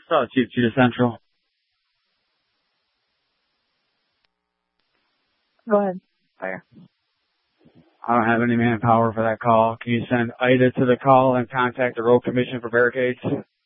Chief to Central. Go ahead. Fire. I don't have any manpower for that call. Can you send Ida to the call and contact the road commission for barricades?